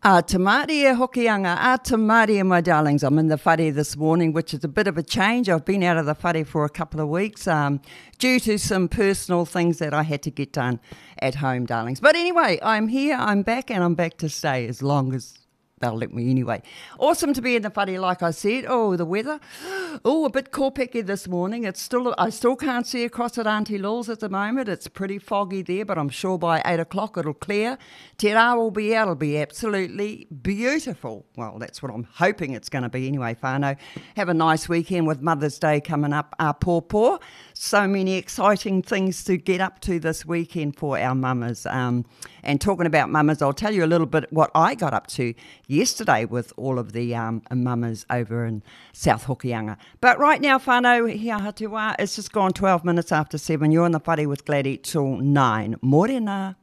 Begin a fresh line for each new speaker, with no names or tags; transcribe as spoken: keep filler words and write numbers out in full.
A te Māori e Hokianga, a te Māori e my darlings. I'm in the whare this morning, which is a bit of a change. I've been out of the whare for a couple of weeks um, due to some personal things that I had to get done at home, darlings. But anyway, I'm here, I'm back, and I'm back to stay as long as they'll let me anyway. Awesome to be in the whare, like I said. Oh, the weather. Oh, a bit kōpeke this morning. It's still, I still can't see across at Auntie Law's at the moment. It's pretty foggy there, but I'm sure by eight o'clock it'll clear. Te rā will be out. It'll be absolutely beautiful. Well, that's what I'm hoping it's going to be anyway, whānau. Have a nice weekend with Mother's Day coming up, a pōpō. So many exciting things to get up to this weekend for our mamas. Um, and talking about mamas, I'll tell you a little bit what I got up to yesterday with all of the um, mamas over in South Hokianga. But right now, whānau, hia hatu wā, it's just gone twelve minutes after seven. You're in the whare with Gladys till nine. Morena.